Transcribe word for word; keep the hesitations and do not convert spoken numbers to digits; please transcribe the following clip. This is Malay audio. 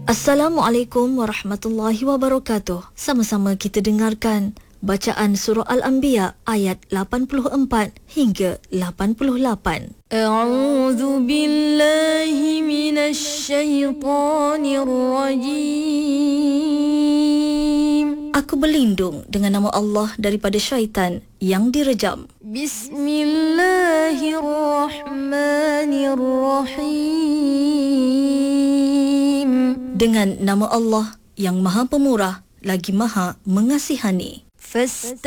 Assalamualaikum warahmatullahi wabarakatuh. Sama-sama kita dengarkan bacaan surah Al-Anbiya ayat lapan puluh empat hingga lapan puluh lapan. A'udzu billahi minasy syaithanir rajim. Aku berlindung dengan nama Allah daripada syaitan yang direjam. Bismillahirrahmanirrahim. Dengan nama Allah yang Maha Pemurah lagi Maha Mengasihani. Fast